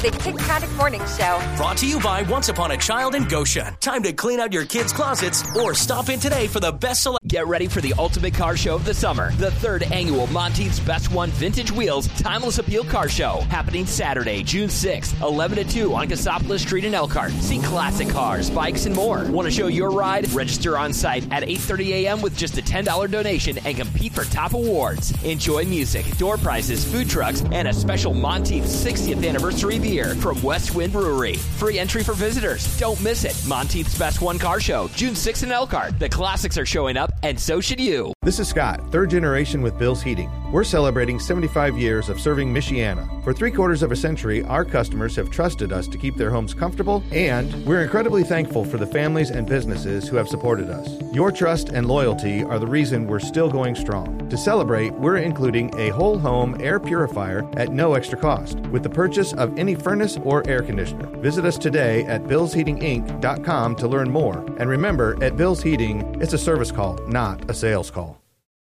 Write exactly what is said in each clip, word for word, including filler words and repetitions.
The Kidconic Morning Show. Brought to you by Once Upon a Child in Goshen. Time to clean out your kids' closets or stop in today for the best selection. Get ready for the ultimate car show of the summer. The third annual Monteith's Best One Vintage Wheels Timeless Appeal Car Show. Happening Saturday, June sixth, eleven to two on Cassopolis Street in Elkhart. See classic cars, bikes, and more. Want to show your ride? Register on site at eight thirty a.m. with just a ten dollars donation and compete for top awards. Enjoy music, door prizes, food trucks, and a special Monteith's sixtieth anniversary beer from West Wind Brewery. Free entry for visitors. Don't miss it. Monteith's Best One Car Show, June sixth in Elkhart. The classics are showing up, and so should you. This is Scott, third generation with Bill's Heating. We're celebrating seventy-five years of serving Michiana. For three quarters of a century, our customers have trusted us to keep their homes comfortable, and we're incredibly thankful for the families and businesses who have supported us. Your trust and loyalty are the reason we're still going strong. To celebrate, we're including a whole home air purifier at no extra cost with the purchase of any furnace or air conditioner. Visit us today at bills heating inc dot com to learn more. And remember, at Bill's Heating, it's a service call, not a sales call.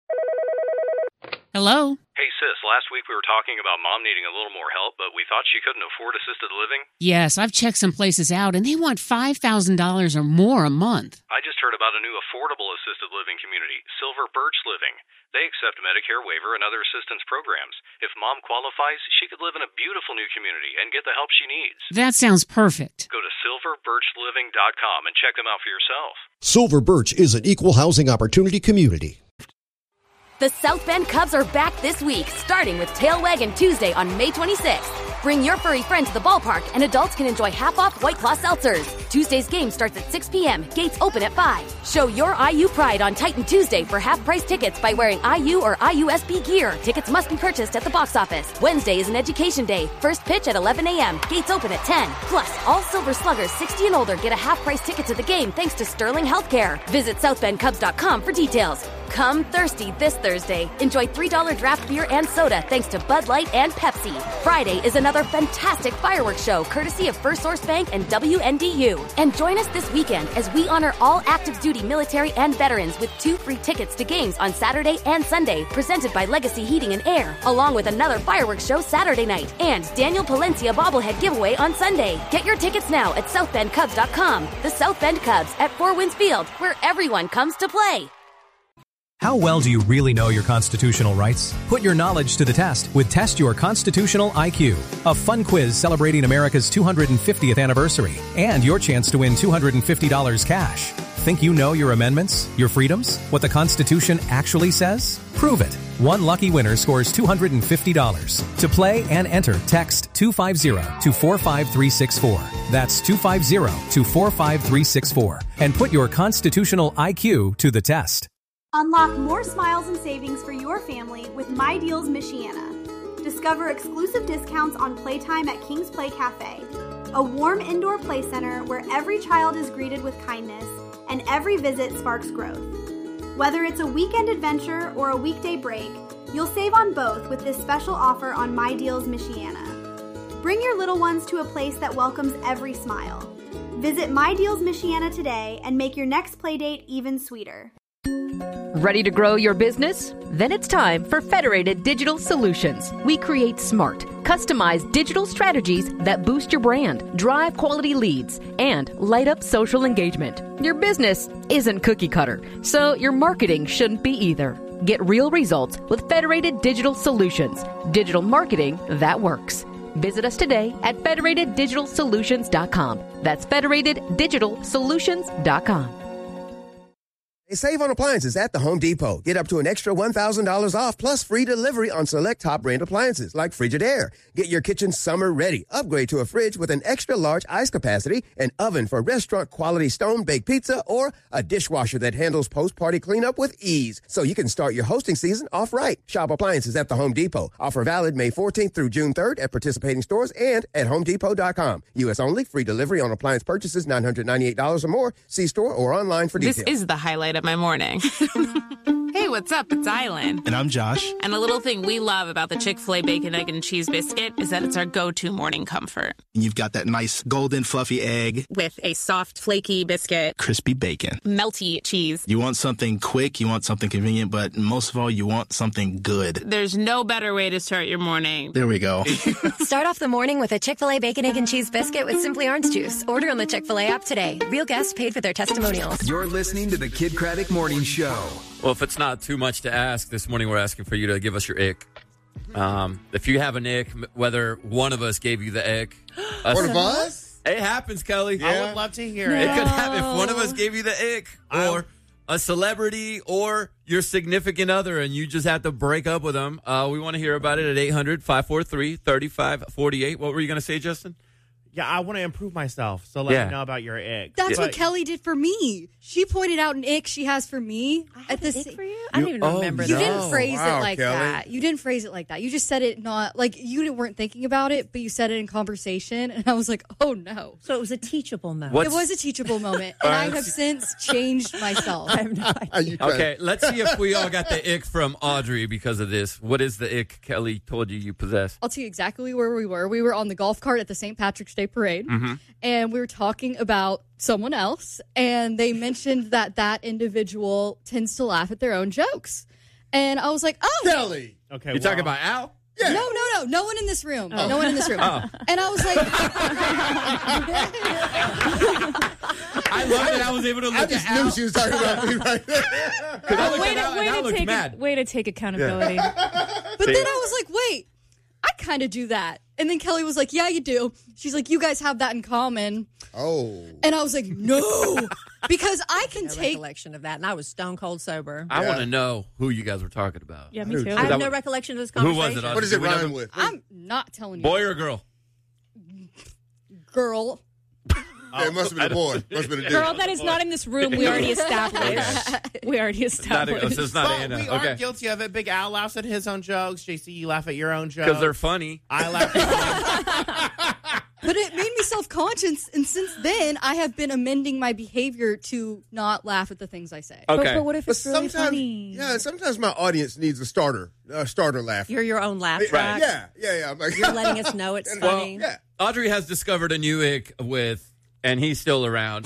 Hello? Hey, sis, last week we were talking about Mom needing a little more help, but we thought she couldn't afford assisted living. Yes, I've checked some places out, and they want five thousand dollars or more a month. I just heard about a new affordable assisted living community, Silver Birch Living. They accept Medicare waiver and other assistance programs. If Mom qualifies, she could live in a beautiful new community and get the help she needs. That sounds perfect. Go to silver birch living dot com and check them out for yourself. Silver Birch is an equal housing opportunity community. The South Bend Cubs are back this week, starting with Tail Wagon Tuesday on May twenty-sixth. Bring your furry friend to the ballpark, and adults can enjoy half-off White Claw seltzers. Tuesday's game starts at six p.m. Gates open at five. Show your I U pride on Titan Tuesday for half-price tickets by wearing I U or I U S B gear. Tickets must be purchased at the box office. Wednesday is an education day. First pitch at eleven a.m. Gates open at ten. Plus, all Silver Sluggers sixty and older get a half-price ticket to the game thanks to Sterling Healthcare. Visit south bend cubs dot com for details. Come thirsty this Thursday. Enjoy three dollars draft beer and soda thanks to Bud Light and Pepsi. Friday is another fantastic fireworks show courtesy of First Source Bank and W N D U. And join us this weekend as we honor all active duty military and veterans with two free tickets to games on Saturday and Sunday presented by Legacy Heating and Air, along with another fireworks show Saturday night and Daniel Palencia bobblehead giveaway on Sunday. Get your tickets now at south bend cubs dot com. The South Bend Cubs at Four Winds Field, where everyone comes to play. How well do you really know your constitutional rights? Put your knowledge to the test with Test Your Constitutional I Q, a fun quiz celebrating America's two hundred fiftieth anniversary and your chance to win two hundred fifty dollars cash. Think you know your amendments, your freedoms, what the Constitution actually says? Prove it. One lucky winner scores two hundred fifty dollars. To play and enter, text two five zero to four five three six four. That's two five zero to four five three six four. And put your constitutional I Q to the test. Unlock more smiles and savings for your family with My Deals Michiana. Discover exclusive discounts on playtime at King's Play Cafe, a warm indoor play center where every child is greeted with kindness and every visit sparks growth. Whether it's a weekend adventure or a weekday break, you'll save on both with this special offer on My Deals Michiana. Bring your little ones to a place that welcomes every smile. Visit My Deals Michiana today and make your next playdate even sweeter. Ready to grow your business? Then it's time for Federated Digital Solutions. We create smart, customized digital strategies that boost your brand, drive quality leads, and light up social engagement. Your business isn't cookie cutter, so your marketing shouldn't be either. Get real results with Federated Digital Solutions. Digital marketing that works. Visit us today at federated digital solutions dot com. That's federated digital solutions dot com. Save on appliances at the Home Depot. Get up to an extra one thousand dollars off plus free delivery on select top brand appliances like Frigidaire. Get your kitchen summer ready. Upgrade to a fridge with an extra large ice capacity, an oven for restaurant quality stone baked pizza, or a dishwasher that handles post-party cleanup with ease so you can start your hosting season off right. Shop appliances at the Home Depot. Offer valid May fourteenth through June third at participating stores and at home depot dot com. U S only. Free delivery on appliance purchases nine hundred ninety-eight dollars or more. See store or online for details. This is the highlight of my morning. Hey, what's up? It's Island. And I'm Josh. And a little thing we love about the Chick-fil-A Bacon, Egg, and Cheese Biscuit is that it's our go-to morning comfort. And you've got that nice golden fluffy egg. With a soft, flaky biscuit. Crispy bacon. Melty cheese. You want something quick, you want something convenient, but most of all, you want something good. There's no better way to start your morning. There we go. Start off the morning with a Chick-fil-A Bacon, Egg, and Cheese Biscuit with Simply Orange Juice. Order on the Chick-fil-A app today. Real guests paid for their testimonials. You're listening to the Kid Craddock Morning Show. Well, if it's not too much to ask, this morning we're asking for you to give us your ick. Um, if you have an ick, whether one of us gave you the ick. One of us? It happens, Kelly. Yeah. I would love to hear no. it. It could happen if one of us gave you the ick, or a celebrity, or your significant other, and you just have to break up with them. Uh, we want to hear about it at eight hundred, five four three, three five four eight. What were you going to say, Justin? Yeah, I want to improve myself, so let Yeah. me know about your ick. That's But- what Kelly did for me. She pointed out an ick she has for me. At the ick for you? I don't even oh, remember You that. didn't phrase Wow, it like Kelly. that. You didn't phrase it like that. You just said it not like you weren't thinking about it, but you said it in conversation, and I was like, "Oh no!" So it was a teachable moment. What's- It was a teachable moment, and I have since changed myself. I have no idea. Okay, let's see if we all got the ick from Audrey because of this. What is the ick Kelly told you you possess? I'll tell you exactly where we were. We were on the golf cart at the Saint Patrick's Day Parade, Mm-hmm. and we were talking about someone else, and they mentioned that that individual tends to laugh at their own jokes. And I was like, oh. Kelly. Okay, You talking about Al? Yeah. No, no, no. No one in this room. Oh. No one in this room. Oh. And I was like, I love that I was able to look I just at knew Al. she was talking about me right there. I looked way at to, Al and way Al to looked take mad. way to take accountability. but then I was like, wait, I kind of do that. And then Kelly was like, yeah, you do. She's like, you guys have that in common. Oh. And I was like, no, because I can No take. recollection of that, and I was stone cold sober. I Yeah. want to know who you guys were talking about. Yeah, me too. I have that no was- recollection of this Who was conversation. it, Audrey? What does Do it we know rhyme the- with? I'm not telling you. Boy or girl? Girl. Yeah, it must have been a boy. Must have been a dude. Girl that is not in this room, we already established. We already Not a, established. so it's not But Anna. we Okay. are guilty of it. Big Al laughs at his own jokes. J C, you laugh at your own jokes. Because they're funny. I laugh at But it made me self-conscious, and since then, I have been amending my behavior to not laugh at the things I say. Okay. But, but what if But it's really sometimes, funny? yeah, sometimes my audience needs a starter, a starter laugh. You're your own laugh Right. track. Yeah, yeah, yeah. I'm like, You're letting us know it's Well, funny. yeah. Audrey has discovered a new ick with, and he's still around,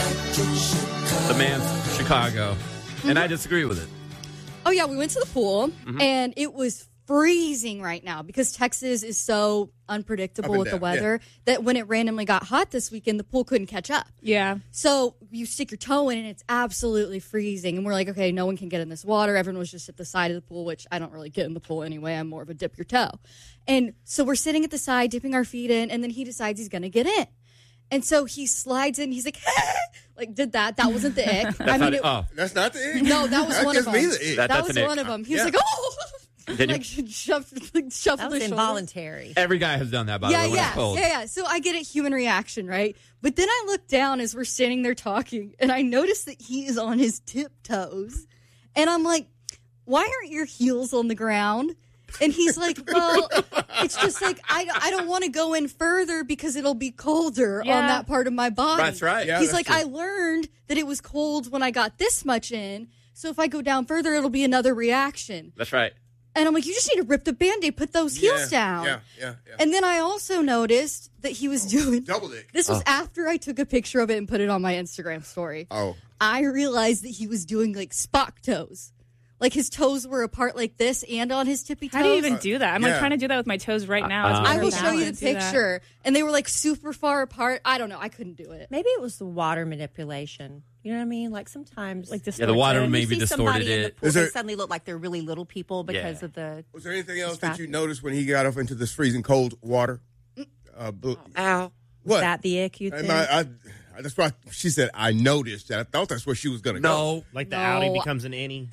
the man from Chicago. And I disagree with it. Oh, yeah, we went to the pool, Mhm. and it was freezing right now because Texas is so unpredictable Up and with the down, weather that when it randomly got hot this weekend, the pool couldn't catch up. Yeah. So you stick your toe in, and it's absolutely freezing. And we're like, okay, no one can get in this water. Everyone was just at the side of the pool, which I don't really get in the pool anyway. I'm more of a dip your toe. And so we're sitting at the side, dipping our feet in, and then he decides he's going to get in. And so he slides in. He's like, like did that. That wasn't the ick. That's I mean, not, it, oh, That's not the ick. no, that was That one gives of me them. the ick. That- That, that's was an ick. one of them. He was Yeah. like, oh, Did you? like shoved, like, shuffled That was his shoulders. involuntary. every guy has done that, by Yeah, the way, when yeah, it's cold. yeah, yeah. So I get a human reaction, right? But then I look down as we're standing there talking, and I notice that he is on his tiptoes, and I'm like, "Why aren't your heels on the ground?" And he's like, well, it's just like, I, I don't want to go in further because it'll be colder Yeah. on that part of my body. That's right. Yeah, he's that's like, true. I learned that it was cold when I got this much in. So if I go down further, it'll be another reaction. That's right. And I'm like, you just need to rip the Band-Aid, put those heels yeah, down. Yeah, yeah, yeah. And then I also noticed that he was doing... Double ick. This was Oh. after I took a picture of it and put it on my Instagram story. Oh. I realized that he was doing, like, Spock toes. Like, his toes were apart like this and on his tippy toes. How do you even do that? I'm yeah. like trying to do that with my toes right now. Uh, It's I weird will that show you can't the do that. picture. And they were, like, super far apart. I don't know. I couldn't do it. Maybe it was the water manipulation. You know what I mean? Like sometimes, Like Yeah, the water distorted. maybe you see distorted somebody in the it. pool, Is they there- suddenly look like they're really little people because Yeah. of the. Was there anything else that you Distracted. noticed when he got off into this freezing cold water? Uh, bl- Ow. what? That the ick you Am think? I, I, I, that's why she said I noticed. I thought that's where she was going to go. No. Like the No. Audi becomes an innie.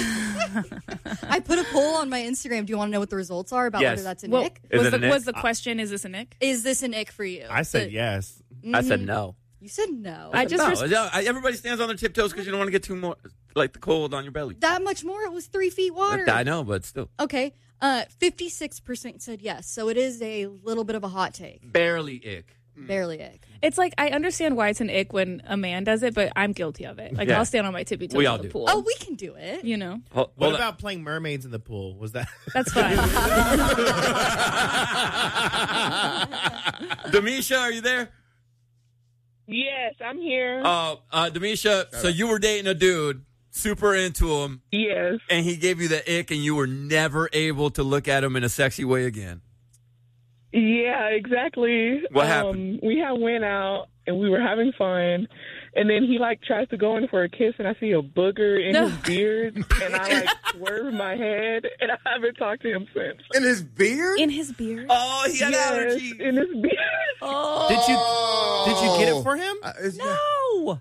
I I put a poll on my Instagram. Do you want to know what the results are about Yes. whether that's an Well, ick? was, the, was the question, is this a Nick? Is this an ick for you? I said But- yes. I said Mhm. no. You said no. I just no. res- Yeah, I- everybody stands on their tiptoes because you don't want to get too more, like the cold on your belly. That much more? It was three feet water. I know, but still. Okay. Uh, fifty-six percent said yes. So it is a little bit of a hot take. Barely ick. barely ick. It's like I understand why it's an ick when a man does it, but I'm guilty of it. Like Yeah. I'll stand on my tippy toes We in all the do. pool. Oh, we can do it. You know, Hold- What hold on. about playing mermaids in the pool? Was that? that's fine. Demisha, are you there? Yes, I'm here. Uh, uh, Demisha, so you were dating a dude, super into him. Yes. And he gave you the ick, and you were never able to look at him in a sexy way again. Yeah, exactly. What um, happened? We had went out and we were having fun, and then he like tries to go in for a kiss, and I see a booger in No. his beard, and I like swerve my head, and I haven't talked to him since. In his beard? In his beard. Oh, he had Yes, allergies. in his beard. Oh. Did you Did you get it for him? Uh, it's- No.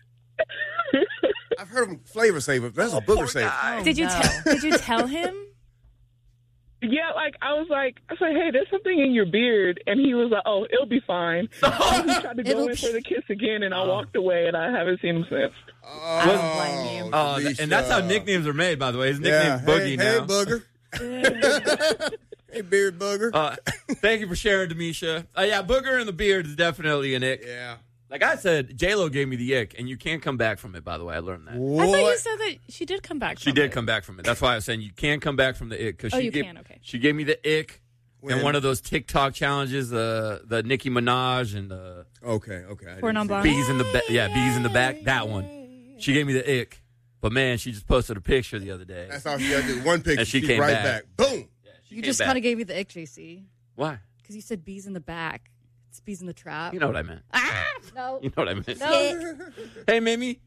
I've heard him flavor saver. That's a booger saver. Did you no. tell? Did you tell him? Yeah, like I was like, I was like, hey, there's something in your beard, and he was like, oh, it'll be fine. And he tried to go It'll in be- for the kiss again, and I walked away, and I haven't seen him since. I don't blame you. Oh, th- and that's how nicknames are made, by the way. His Yeah. nickname's Boogie hey, now. Hey, booger. Hey, beard booger. Uh, thank you for sharing, Demisha. Uh, yeah, booger in the beard is definitely an ick. Yeah. Like I said, J-Lo gave me the ick, and you can't come back from it, by the way. I learned that. I thought you said that she did come back. She from did it. come back from it. That's why I was saying you can't come back from the ick. Cause Oh, she you gave, can, okay. She gave me the ick When? in one of those TikTok challenges, uh, the Nicki Minaj and the Okay, okay. I Pour didn't non see blanc. bees in the back. Yeah, bees in the back. That one. She gave me the ick. But man, she just posted a picture the other day. That's all she got to do. One picture. And she she's came right back. back. Boom. She You came just back. kind of gave me the ick, J C. Why? Because you said bees in the back. It's bees in the trap. You know what I meant. Ah! No. You know what I meant. No. Hey, Mimi.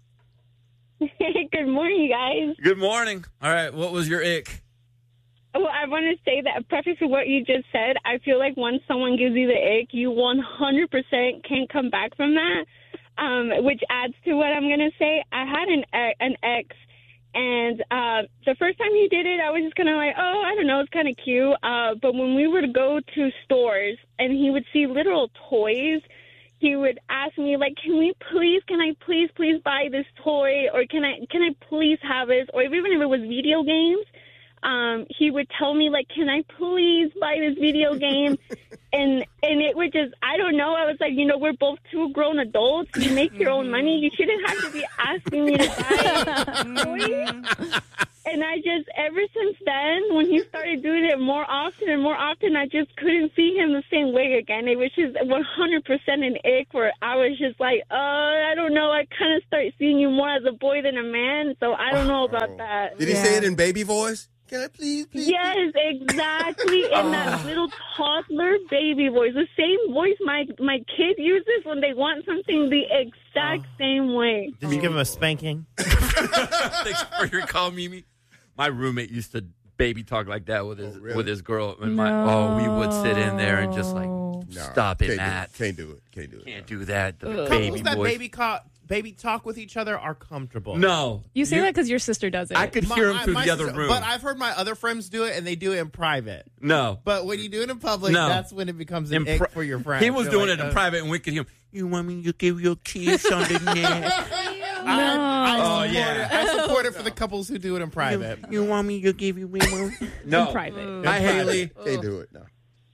Good morning, you guys. Good morning. All right, what was your ick? Well, I want to say that, preface to what you just said, I feel like once someone gives you the ick, you one hundred percent can't come back from that, um, which adds to what I'm going to say. I had an, e- an ex, and uh, the first time he did it, I was just kind of like, oh, I don't know, it's kind of cute. Uh, but when we were to go to stores and he would see literal toys, he would ask me, like, can we please, can I please, please buy this toy? Or can I, can I please have this? Or even if it was video games, um, he would tell me, like, can I please buy this video game? and and it would just, I don't know. I was like, you know, we're both two grown adults. You make your own money. You shouldn't have to be asking me to buy toys. And I just, ever since then, when he started doing it more often and more often, I just couldn't see him the same way again. It was just one hundred percent an ick where I was just like, uh, I don't know. I kind of start seeing you more as a boy than a man, so I don't know about that. Did he say it in baby voice? Can I please, please? Yes, exactly. In that little toddler baby voice. The same voice my, my kid uses when they want something the exact same way. Did you give him a spanking? Thanks for your call, Mimi. My roommate used to baby talk like that with his with his girl. And my, oh, we would sit in there and just like, stop it, can't do Matt. it. Can't do it. Can't do it. Can't do that. The Couples baby that voice. baby, co- baby talk with each other are comfortable. No. You say You- that because your sister does it. I could My- hear him I- through my the other sister- room. But I've heard my other friends do it, and they do it in private. No. But when you do it in public, No. that's when it becomes an In ick pri- for your friends. He was You're doing like, it in uh, private, and we could hear him. You want me to give you a kiss on the neck? I, I Oh, support yeah. it. I support it for the couples who do it in private. You want me to give you one? No. In private. Hi, Haley. Can't do it. No.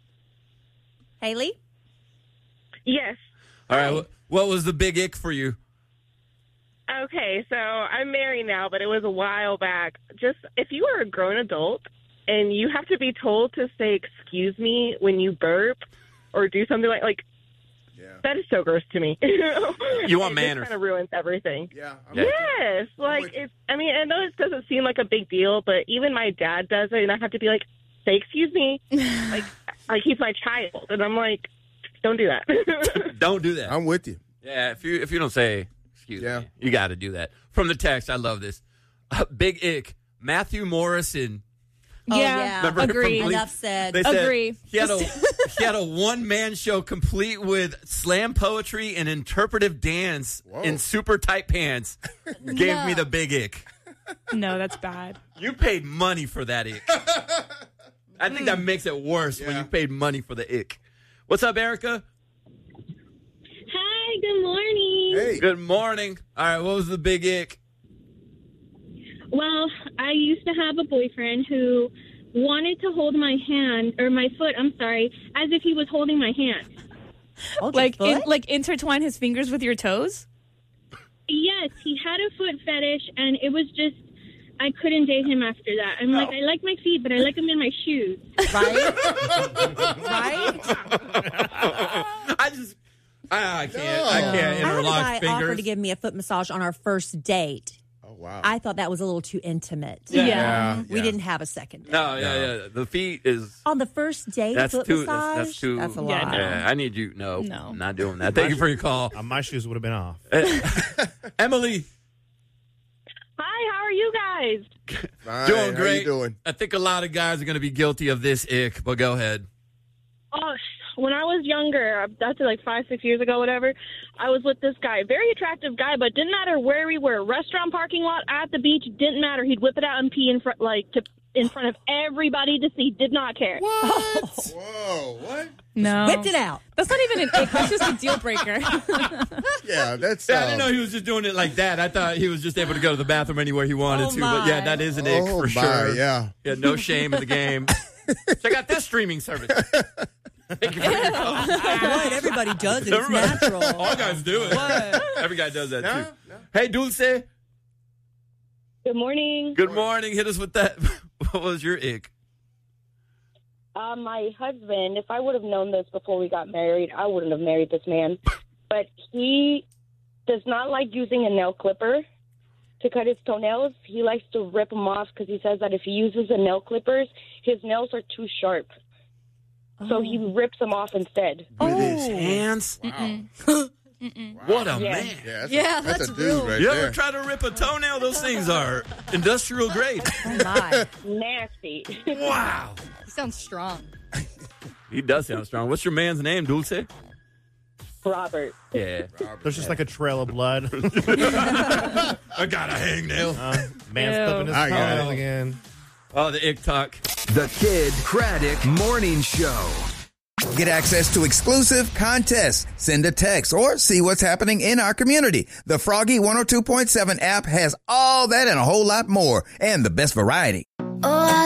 Haley? Yes. All right. What, what was the big ick for you? Okay, so I'm married now, but it was a while back. Just if you are a grown adult and you have to be told to say excuse me when you burp or do something like like that is so gross to me. You want It manners. just kind of ruins everything. Yeah. Yeah. Yes, like it's. I mean, I know it doesn't seem like a big deal, but even my dad does it, and I have to be like, "Say excuse me," like like he's my child, and I'm like, "Don't do that." Don't do that. I'm with you. Yeah, if you if you don't say excuse Yeah. me, you got to do that. From the text, I love this. Uh, big ick. Matthew Morrison. Oh, Yeah, yeah. Remember him from agree. Glee? Enough said. They said Agree. He had a he had a one man show complete with slam poetry and interpretive dance Whoa. in super tight pants. Gave No. me the big ick. No, that's bad. You paid money for that ick. I think that makes it worse when Yeah. you paid money for the ick. What's up, Erica? Hi. Good morning. Hey. Good morning. All right, what was the big ick? Well, I used to have a boyfriend who wanted to hold my hand, or my foot, I'm sorry, as if he was holding my hand. like in, like intertwine his fingers with your toes? Yes, he had a foot fetish, and it was just, I couldn't date him after that. I'm like, I like my feet, but I like them in my shoes. Right? Right? I just, I, I can't, No. I can't I had a interlock guy fingers. offer to give me a foot massage on our first date. Oh, wow. I thought that was a little too intimate. Yeah. Yeah. We Yeah. didn't have a second date. No, yeah, yeah. The feet is. On the first date, That's foot too. massage? That's, that's too. That's a lot. Yeah, I need you. No, No. I'm not doing that. Thank you for your call. Uh, my shoes would have been off. Emily, Hi, how are you guys? Fine. doing How great. you doing? I think a lot of guys are going to be guilty of this ick, but go ahead. Oh, when I was younger, that's like five, six years ago, whatever, I was with this guy, very attractive guy, but didn't matter where we were, restaurant, parking lot, at the beach, didn't matter. He'd whip it out and pee in front, like to in front of everybody to see. Did not care. What? Whoa, what? No. Whipped it out. That's not even an ick. That's just a deal breaker. Yeah, that's. Yeah, I um, didn't know he was just doing it like that. I thought he was just able to go to the bathroom anywhere he wanted Oh, to. But yeah, my. that is an ick Oh, for my, sure. yeah. Yeah, no shame in the game. Check out this streaming service. Thank you for your call. What? Everybody does it. It's Everybody- natural. All guys do it. What? Every guy does that No, too. Hey, Dulce. Good morning. Good morning. Hit us with that. What was your ick? Uh, my husband, if I would have known this before we got married, I wouldn't have married this man. But he does not like using a nail clipper to cut his toenails. He likes to rip them off because he says that if he uses the nail clippers, his nails are too sharp. So he rips them off instead. With his hands? Wow. What a Yeah. man. Yeah, that's, Yeah, a, that's, that's a dude real. right You there. ever try to rip a toenail? Those things are industrial grade. Oh, my. Nasty. Wow. He sounds strong. He does sound strong. What's your man's name, Dulce? Robert. Yeah. There's just like a trail of blood. I got a hangnail. Uh, man's Ew. clipping his I got toenail it. again. Oh, the ick talk. The Kid Craddock Morning Show. Get access to exclusive contests. Send a text or see what's happening in our community. The Froggy one oh two point seven app has all that and a whole lot more, and the best variety. Oh, I